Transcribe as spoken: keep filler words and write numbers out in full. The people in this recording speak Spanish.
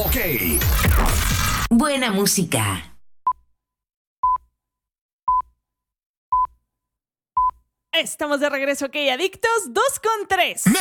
Ok. Buena música. Estamos de regreso, ok, adictos, dos con tres.